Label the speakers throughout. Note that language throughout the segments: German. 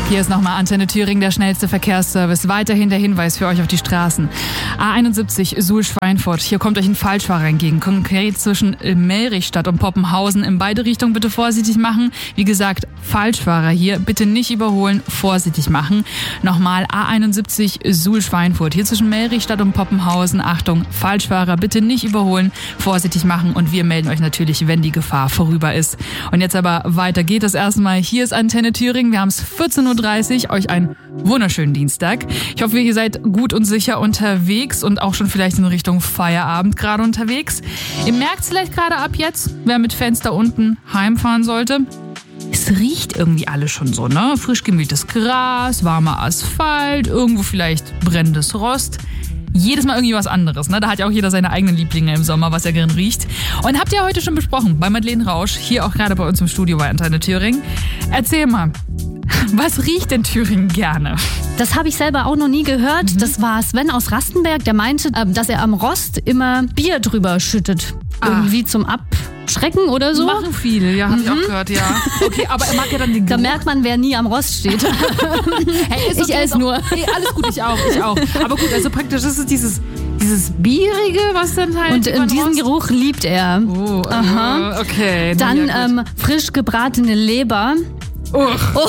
Speaker 1: Hier ist nochmal Antenne Thüringen, der schnellste Verkehrsservice. Weiterhin der Hinweis für euch auf die Straßen. A71 Suhl-Schweinfurt. Hier kommt euch ein Falschfahrer entgegen. Konkret zwischen Melrichstadt und Poppenhausen. In beide Richtungen bitte vorsichtig machen. Wie gesagt, Falschfahrer hier. Bitte nicht überholen, vorsichtig machen. Nochmal A71 Suhl-Schweinfurt. Hier zwischen Melrichstadt und Poppenhausen. Achtung, Falschfahrer, bitte nicht überholen, vorsichtig machen. Und wir melden euch natürlich, wenn die Gefahr vorüber ist. Und jetzt aber weiter geht es erstmal. Hier ist Antenne Thüringen. Wir haben es 14.30 Uhr. Euch einen wunderschönen Dienstag. Ich hoffe, ihr seid gut und sicher unterwegs und auch schon vielleicht in Richtung Feierabend gerade unterwegs. Ihr merkt es vielleicht gerade ab jetzt, wer mit Fenster unten heimfahren sollte. Es riecht irgendwie alles schon so, ne? Frisch gemähtes Gras, warmer Asphalt, irgendwo vielleicht brennendes Rost. Jedes Mal irgendwie was anderes, ne? Da hat ja auch jeder seine eigenen Lieblinge im Sommer, was er gern riecht. Und habt ihr heute schon besprochen bei Madeleine Rausch, hier auch gerade bei uns im Studio bei Antenne Thüringen. Erzähl mal, was riecht denn Thüringen gerne?
Speaker 2: Das habe ich selber auch noch nie gehört. Das war Sven aus Rastenberg, der meinte, dass er am Rost immer Bier drüber schüttet. Irgendwie zum Abschrecken oder so.
Speaker 1: Machen viele, ja, habe ich auch gehört, ja. Okay, aber er mag ja dann den Geruch.
Speaker 2: Da merkt man, wer nie am Rost steht.
Speaker 1: Hey,
Speaker 2: ich esse nur.
Speaker 1: Hey, alles gut, ich auch. Aber gut, also praktisch, das ist dieses Bierige, was dann halt...
Speaker 2: Und diesen Geruch liebt er.
Speaker 1: Oh, aha. Okay.
Speaker 2: Dann frisch gebratene Leber. So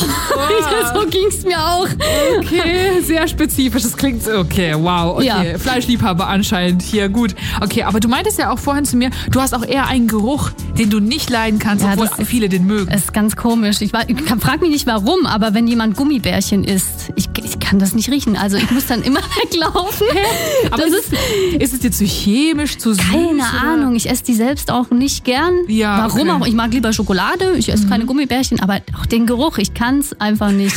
Speaker 2: ging's mir auch.
Speaker 1: Okay, sehr spezifisch. Das klingt so, okay, wow. Okay, ja. Fleischliebhaber anscheinend hier, gut. Okay, aber du meintest ja auch vorhin zu mir, du hast auch eher einen Geruch, den du nicht leiden kannst, ja, obwohl viele den mögen.
Speaker 2: Das ist ganz komisch. Ich frag mich nicht warum, aber wenn jemand Gummibärchen isst, ich kann das nicht riechen. Also ich muss dann immer weglaufen.
Speaker 1: Aber ist es dir zu chemisch, zu süß?
Speaker 2: Keine Ahnung, ich esse die selbst auch nicht gern.
Speaker 1: Ja,
Speaker 2: warum auch? Ich mag lieber Schokolade, ich esse keine Gummibärchen, aber auch den Geruch, ich kann es einfach nicht.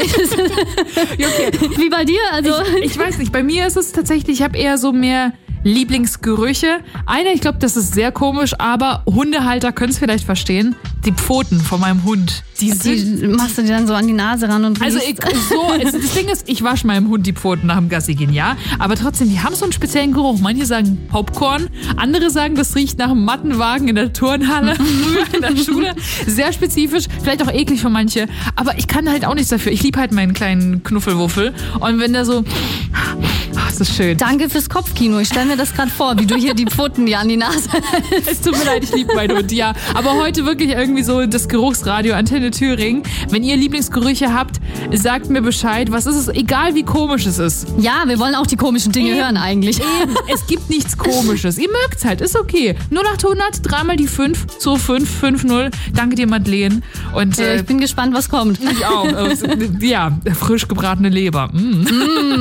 Speaker 1: Okay.
Speaker 2: Wie bei dir? Also
Speaker 1: ich weiß nicht, bei mir ist es tatsächlich, ich habe eher so mehr Lieblingsgerüche. Einer, ich glaube, das ist sehr komisch, aber Hundehalter können es vielleicht verstehen. Die Pfoten von meinem Hund.
Speaker 2: Die machst du dir dann so an die Nase ran und riechst.
Speaker 1: Also das Ding ist, ich wasche meinem Hund die Pfoten nach dem Gassi gehen, ja. Aber trotzdem, die haben so einen speziellen Geruch. Manche sagen Popcorn, andere sagen, das riecht nach einem Mattenwagen in der Turnhalle, früher in der Schule. Sehr spezifisch, vielleicht auch eklig für manche. Aber ich kann halt auch nichts dafür. Ich liebe halt meinen kleinen Knuffelwuffel. Und wenn der so... das ist schön.
Speaker 2: Danke fürs Kopfkino. Ich stelle mir das gerade vor, wie du hier die Pfoten dir an die Nase hältst.
Speaker 1: Es tut mir leid, ich liebe meinen Hund, ja. Aber heute wirklich irgendwie so das Geruchsradio Antenne Thüringen. Wenn ihr Lieblingsgerüche habt, sagt mir Bescheid. Was ist es? Egal wie komisch es ist.
Speaker 2: Ja, wir wollen auch die komischen Dinge hören eigentlich.
Speaker 1: Es gibt nichts Komisches. Ihr mögt's halt, ist okay. 0800, dreimal die 5, 2550. Danke dir, Madeleine. Und
Speaker 2: ich bin gespannt, was kommt.
Speaker 1: Ich auch. Ja, frisch gebratene Leber.